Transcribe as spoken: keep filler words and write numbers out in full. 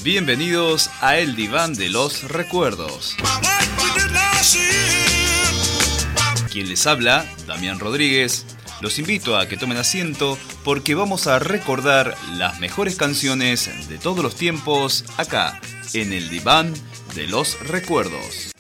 Bienvenidos a El Diván de los Recuerdos. Quien les habla, Damián Rodríguez. Los invito a que tomen asiento porque vamos a recordar las mejores canciones de todos los tiempos acá, en El Diván de los Recuerdos.